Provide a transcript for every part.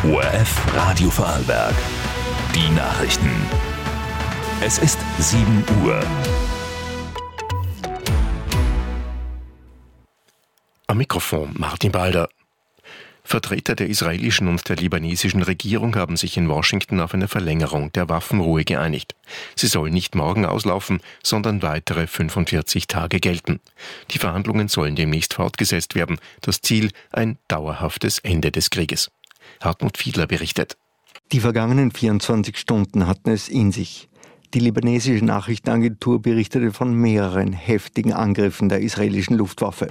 ORF Radio Vorarlberg. Die Nachrichten. Es ist 7 Uhr. Am Mikrofon Martin Balder. Vertreter der israelischen und der libanesischen Regierung haben sich in Washington auf eine Verlängerung der Waffenruhe geeinigt. Sie soll nicht morgen auslaufen, sondern weitere 45 Tage gelten. Die Verhandlungen sollen demnächst fortgesetzt werden. Das Ziel: ein dauerhaftes Ende des Krieges. Hartmut Fiedler berichtet. Die vergangenen 24 Stunden hatten es in sich. Die libanesische Nachrichtenagentur berichtete von mehreren heftigen Angriffen der israelischen Luftwaffe.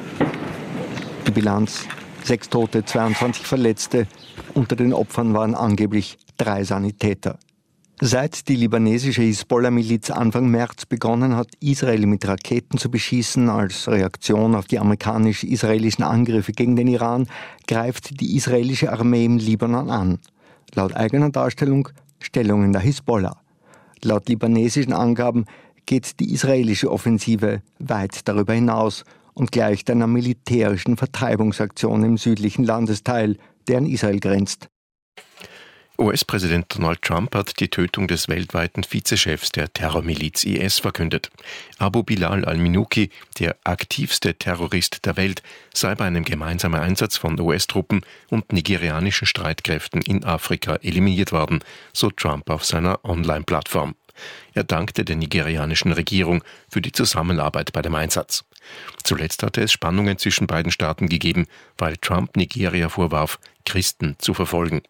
Die Bilanz: 6 Tote, 22 Verletzte. Unter den Opfern waren angeblich 3 Sanitäter. Seit die libanesische Hisbollah-Miliz Anfang März begonnen hat, Israel mit Raketen zu beschießen, als Reaktion auf die amerikanisch-israelischen Angriffe gegen den Iran, greift die israelische Armee im Libanon an. Laut eigener Darstellung Stellungen der Hisbollah. Laut libanesischen Angaben geht die israelische Offensive weit darüber hinaus und gleicht einer militärischen Vertreibungsaktion im südlichen Landesteil, der an Israel grenzt. US-Präsident Donald Trump hat die Tötung des weltweiten Vizechefs der Terrormiliz IS verkündet. Abu Bilal al-Minuki, der aktivste Terrorist der Welt, sei bei einem gemeinsamen Einsatz von US-Truppen und nigerianischen Streitkräften in Afrika eliminiert worden, so Trump auf seiner Online-Plattform. Er dankte der nigerianischen Regierung für die Zusammenarbeit bei dem Einsatz. Zuletzt hatte es Spannungen zwischen beiden Staaten gegeben, weil Trump Nigeria vorwarf, Christen zu verfolgen.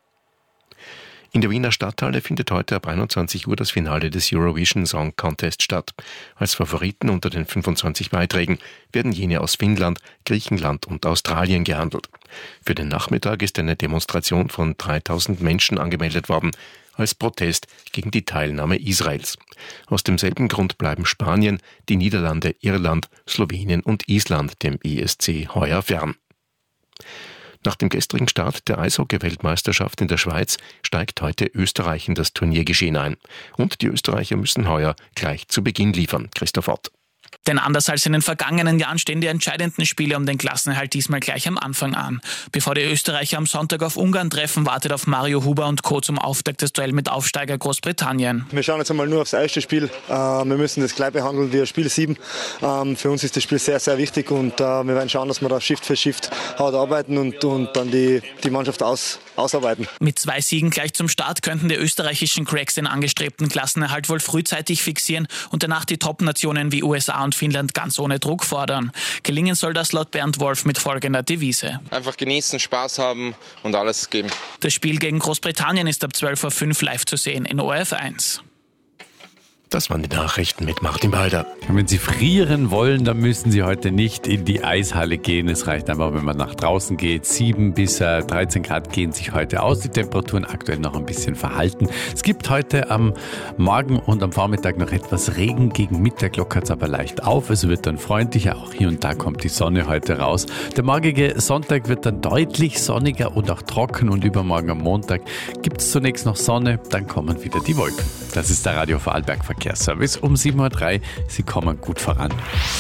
In der Wiener Stadthalle findet heute ab 21 Uhr das Finale des Eurovision Song Contest statt. Als Favoriten unter den 25 Beiträgen werden jene aus Finnland, Griechenland und Australien gehandelt. Für den Nachmittag ist eine Demonstration von 3000 Menschen angemeldet worden, als Protest gegen die Teilnahme Israels. Aus demselben Grund bleiben Spanien, die Niederlande, Irland, Slowenien und Island dem ESC heuer fern. Nach dem gestrigen Start der Eishockey-Weltmeisterschaft in der Schweiz steigt heute Österreich in das Turniergeschehen ein. Und die Österreicher müssen heuer gleich zu Beginn liefern. Christoph Ott. Denn anders als in den vergangenen Jahren stehen die entscheidenden Spiele um den Klassenerhalt diesmal gleich am Anfang an. Bevor die Österreicher am Sonntag auf Ungarn treffen, wartet auf Mario Huber und Co. zum Auftakt des Duell mit Aufsteiger Großbritannien. Wir schauen jetzt einmal nur aufs erste Spiel. Wir müssen das gleich behandeln wie Spiel 7. Für uns ist das Spiel sehr, sehr wichtig und wir werden schauen, dass wir da Shift für Shift hart arbeiten und dann die Mannschaft ausarbeiten. Mit 2 Siegen gleich zum Start könnten die österreichischen Cracks den angestrebten Klassenerhalt wohl frühzeitig fixieren und danach die Top-Nationen wie USA und Finnland ganz ohne Druck fordern. Gelingen soll das laut Bernd Wolf mit folgender Devise: einfach genießen, Spaß haben und alles geben. Das Spiel gegen Großbritannien ist ab 12.05 Uhr live zu sehen in ORF 1. Das waren die Nachrichten mit Martin Balder. Wenn Sie frieren wollen, dann müssen Sie heute nicht in die Eishalle gehen. Es reicht einfach, wenn man nach draußen geht. 7 bis 13 Grad gehen sich heute aus. Die Temperaturen aktuell noch ein bisschen verhalten. Es gibt heute am Morgen und am Vormittag noch etwas Regen. Gegen Mittag lockert es aber leicht auf. Es wird dann freundlicher. Auch hier und da kommt die Sonne heute raus. Der morgige Sonntag wird dann deutlich sonniger und auch trocken. Und übermorgen am Montag gibt es zunächst noch Sonne. Dann kommen wieder die Wolken. Das ist der Radio Vorarlberg Verkehrsservice um 7.03 Uhr. Sie kommen gut voran.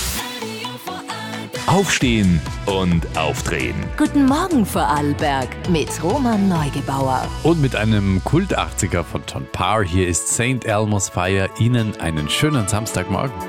Aufstehen und aufdrehen. Guten Morgen Vorarlberg mit Roman Neugebauer. Und mit einem Kult-80er von John Parr. Hier ist St. Elmo's Fire. Ihnen einen schönen Samstagmorgen.